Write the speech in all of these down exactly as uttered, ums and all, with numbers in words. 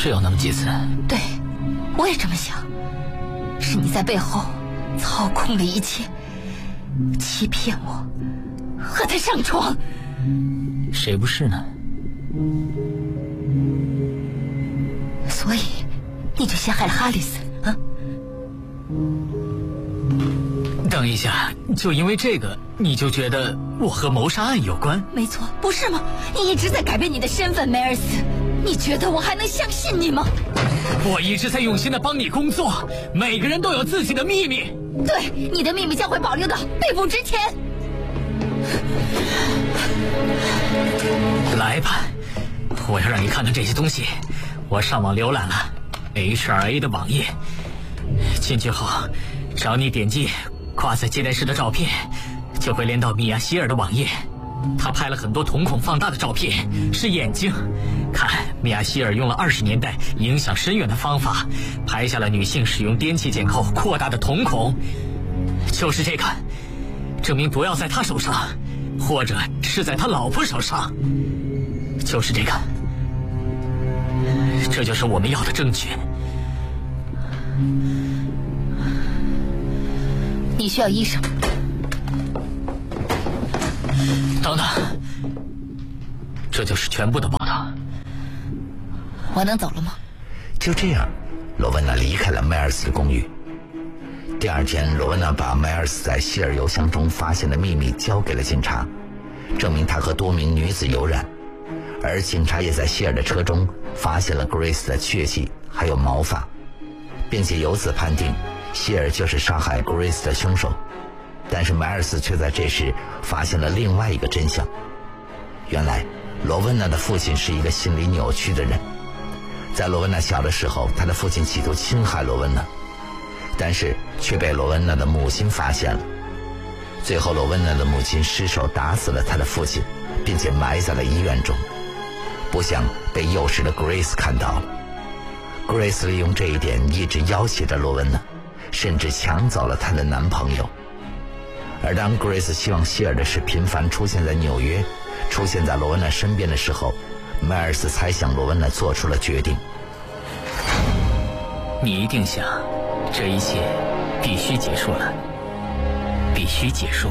是有那么几次。 对，我也这么想，是你在背后操控了一切，欺骗我，和他上床。 谁不是呢？ 所以你就陷害了哈里斯啊？ 等一下，就因为这个你就觉得我和谋杀案有关？ 没错，不是吗？你一直在改变你的身份，梅尔斯，你觉得我还能相信你吗？ 我一直在用心的帮你工作，每个人都有自己的秘密。 对，你的秘密将会保留到被捕之前。 来吧，我要让你看看这些东西。我上网浏览了 H R A 的网页，进去后只要你点击挂在接待室的照片，就会连到米娅希尔的网页。他拍了很多瞳孔放大的照片，是眼睛。看，米娅希尔用了二十年代影响深远的方法，拍下了女性使用电气剪后扩大的瞳孔。就是这个，证明毒药在他手上，或者是在他老婆手上。就是这个，这就是我们要的证据。 你需要医生。 等等，这就是全部的报道。 我能走了吗？ 就这样，罗文娜离开了迈尔斯的公寓。第二天，罗文娜把迈尔斯在希尔邮箱中发现的秘密交给了警察，证明他和多名女子有染。而警察也在希尔的车中发现了 Grace 的血迹还有毛发，并且由此判定希尔就是杀害 Grace 的凶手。但是迈尔斯却在这时发现了另外一个真相，原来罗文娜的父亲是一个心理扭曲的人。在罗文娜小的时候，他的父亲企图侵害罗文娜，但是却被罗文娜的母亲发现了。最后罗文娜的母亲失手打死了他的父亲，并且埋在了医院中，不想被幼时的 Grace 看到了。 Grace 利用这一点一直要挟着罗文娜，甚至抢走了她的男朋友。而当 Grace 希望希尔的事频繁出现在纽约，出现在罗文娜身边的时候，迈尔斯猜想罗文娜做出了决定。 你一定想这一切必须结束了，必须结束，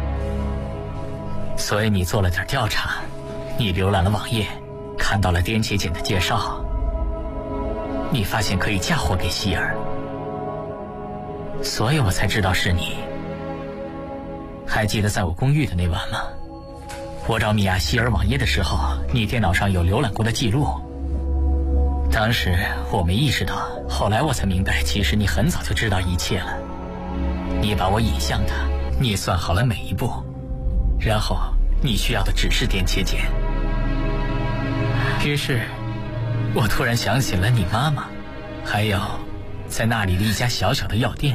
所以你做了点调查，你浏览了网页，看到了颠茄碱的介绍，你发现可以嫁祸给希尔，所以我才知道是你。还记得在我公寓的那晚吗？我找米娅希尔网页的时候，你电脑上有浏览过的记录。当时我没意识到，后来我才明白，其实你很早就知道一切了。你把我引向他，你算好了每一步，然后你需要的只是颠茄碱。于是我突然想起了你妈妈，还有在那里的一家小小的药店。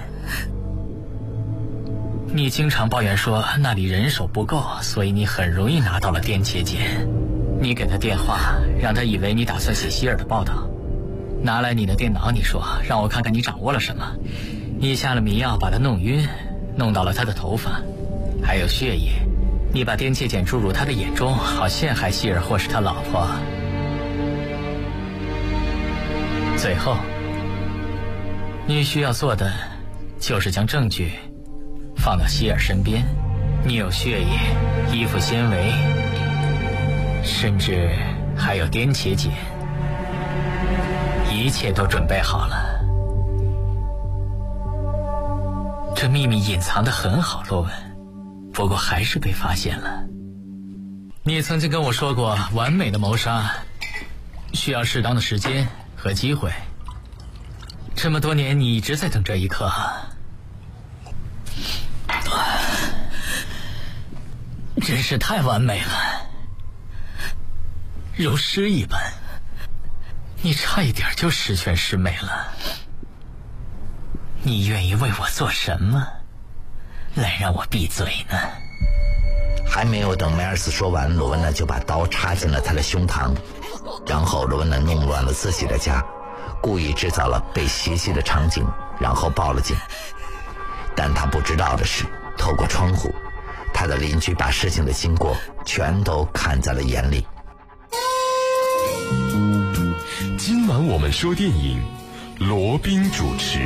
你经常抱怨说那里人手不够，所以你很容易拿到了颠茄碱。你给他电话，让他以为你打算写希尔的报道。拿来你的电脑，你说让我看看你掌握了什么。你下了迷药把他弄晕，弄到了他的头发，还有血液。你把颠茄碱注入他的眼中，好陷害希尔或是他老婆。最后，你需要做的就是将证据放到希尔身边。你有血液、衣服纤维，甚至还有颠茄碱，一切都准备好了。这秘密隐藏得很好，洛文，不过还是被发现了。你曾经跟我说过，完美的谋杀需要适当的时间和机会。这么多年，你一直在等这一刻。真是太完美了，如诗一般。你差一点就十全十美了。你愿意为我做什么来让我闭嘴呢？ 还没有等迈尔斯说完，罗文娜就把刀插进了他的胸膛，然后罗文娜弄乱了自己的家，故意制造了被袭击的场景，然后报了警。但他不知道的是，透过窗户，他的邻居把事情的经过全都看在了眼里。 今晚我们说电影，罗宾主持。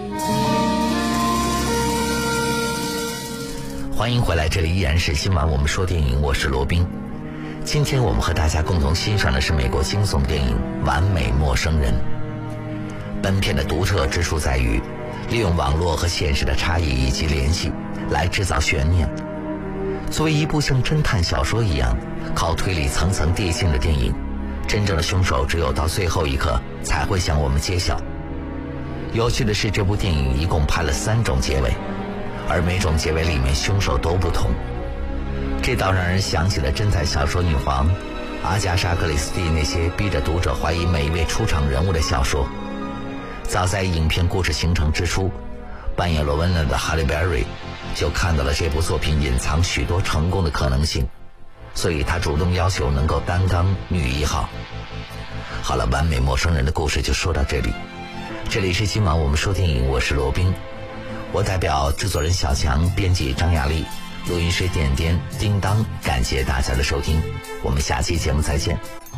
欢迎回来，这里依然是今晚我们说电影，我是罗宾。今天我们和大家共同欣赏的是美国惊悚电影《完美陌生人》。本片的独特之处在于利用网络和现实的差异以及联系来制造悬念。作为一部像侦探小说一样靠推理层层递进的电影，真正的凶手只有到最后一刻才会向我们揭晓。有趣的是，这部电影一共拍了三种结尾，而每种结尾里面凶手都不同，这倒让人想起了侦探小说女皇阿加莎·克里斯蒂那些逼着读者怀疑每一位出场人物的小说。早在影片故事形成之初，扮演罗温娜的哈利·贝瑞就看到了这部作品隐藏许多成功的可能性，所以他主动要求能够担当女一号。好了，完美陌生人的故事就说到这里。这里是今晚我们说电影，我是罗宾，我代表制作人小强，编辑张雅丽，录音师点点叮当，感谢大家的收听，我们下期节目再见。